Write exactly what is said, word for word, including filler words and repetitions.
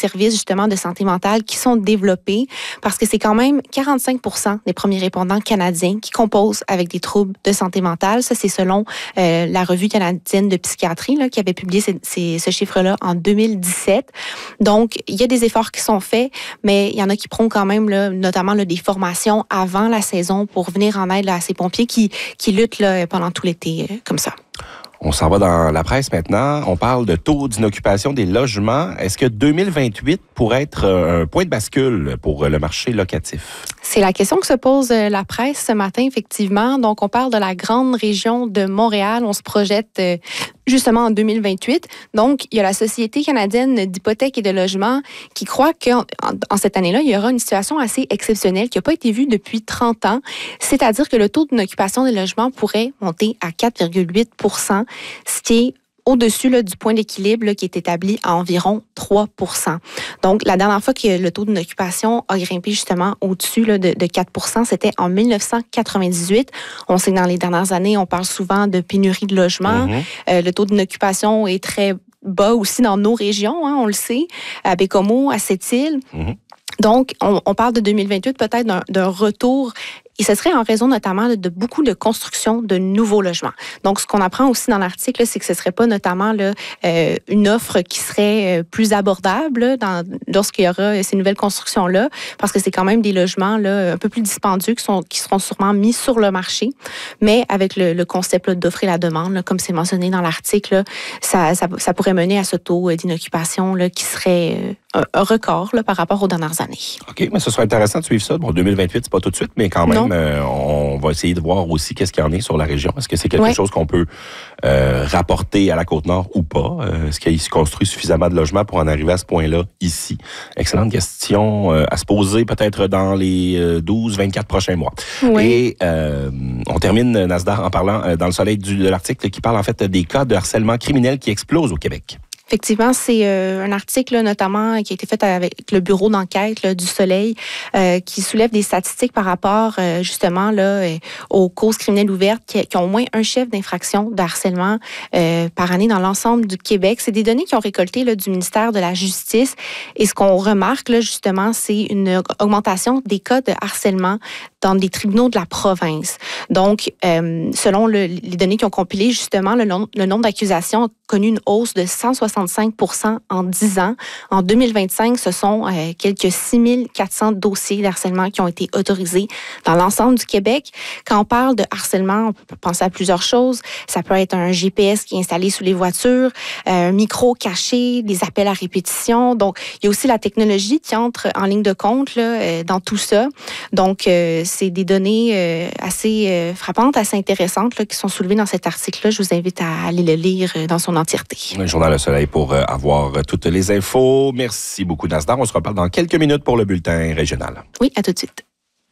services justement de santé mentale qui sont développés parce que c'est quand même quarante-cinq pour cent des premiers répondants canadiens qui composent avec des troubles de santé mentale. Ça, c'est selon euh, la Revue canadienne de psychiatrie là, qui avait publié ces, ces, ce chiffre-là en deux mille dix-sept. Donc, il y a des efforts qui sont faits, mais il y en a qui prônent quand même, là, notamment là, des formations avant la saison pour venir en aide là, à ces pompiers qui, qui luttent là, pendant tout l'été euh, comme ça. On s'en va dans la presse maintenant. On parle de taux d'inoccupation des logements. Est-ce que deux mille vingt-huit pourrait être un point de bascule pour le marché locatif? C'est la question que se pose la presse ce matin, effectivement. Donc, on parle de la grande région de Montréal. On se projette justement en deux mille vingt-huit. Donc, il y a la Société canadienne d'hypothèques et de logements qui croit qu'en en cette année-là, il y aura une situation assez exceptionnelle qui n'a pas été vue depuis trente ans. C'est-à-dire que le taux d'inoccupation des logements pourrait monter à quatre virgule huit pour cent, ce qui est au-dessus là, du point d'équilibre là, qui est établi à environ trois pour cent. Donc, la dernière fois que le taux d'inoccupation a grimpé justement au-dessus là, de, de quatre pour cent, c'était en dix-neuf cent quatre-vingt-dix-huit. On sait que dans les dernières années, on parle souvent de pénurie de logements. Mm-hmm. Euh, le taux d'inoccupation est très bas aussi dans nos régions, hein, on le sait, à Bécomo, à Sept-Îles. Mm-hmm. Donc, on, on parle de deux mille vingt-huit peut-être d'un, d'un retour. Et ce serait en raison notamment de beaucoup de construction de nouveaux logements. Donc, ce qu'on apprend aussi dans l'article, c'est que ce ne serait pas notamment là, euh, une offre qui serait plus abordable dans, lorsqu'il y aura ces nouvelles constructions-là, parce que c'est quand même des logements là, un peu plus dispendieux qui, sont, qui seront sûrement mis sur le marché. Mais avec le, le concept là, d'offre et la demande, là, comme c'est mentionné dans l'article, là, ça, ça, ça pourrait mener à ce taux d'inoccupation là, qui serait un, un record là, par rapport aux dernières années. OK, mais ce serait intéressant de suivre ça. Bon, deux mille vingt-huit, c'est pas tout de suite, mais quand même, euh, on va essayer de voir aussi qu'est-ce qu'il y en a sur la région. Est-ce que c'est quelque ouais. chose qu'on peut euh, rapporter à la Côte-Nord ou pas? Euh, est-ce qu'il se construit suffisamment de logements pour en arriver à ce point-là ici? Excellente question euh, à se poser peut-être dans les douze vingt-quatre prochains mois. Oui. Et euh, on termine, Nasdaq, en parlant euh, dans le soleil du, de l'article qui parle en fait des cas de harcèlement criminel qui explosent au Québec. Effectivement, c'est euh, un article là, notamment qui a été fait avec le bureau d'enquête là, du Soleil euh, qui soulève des statistiques par rapport euh, justement là, euh, aux causes criminelles ouvertes qui, qui ont au moins un chef d'infraction de harcèlement euh, par année dans l'ensemble du Québec. C'est des données qui ont récolté là, du ministère de la Justice et ce qu'on remarque là, justement, c'est une augmentation des cas de harcèlement dans les tribunaux de la province. Donc, euh, selon le, les données qui ont compilé, justement, le, le nombre d'accusations a connu une hausse de cent soixante-cinq pour cent en dix ans. En deux mille vingt-cinq, ce sont euh, quelques six mille quatre cents dossiers d'harcèlement qui ont été autorisés dans l'ensemble du Québec. Quand on parle de harcèlement, on peut penser à plusieurs choses. Ça peut être un G P S qui est installé sous les voitures, euh, un micro caché, des appels à répétition. Donc, il y a aussi la technologie qui entre en ligne de compte là, euh, dans tout ça. Donc, euh, c'est des données euh, assez euh, frappantes, assez intéressantes là, qui sont soulevées dans cet article-là. Je vous invite à aller le lire dans son entièreté. Le Journal Le Soleil pour euh, avoir toutes les infos. Merci beaucoup, Nasdaq. On se reparle dans quelques minutes pour le bulletin régional. Oui, à tout de suite.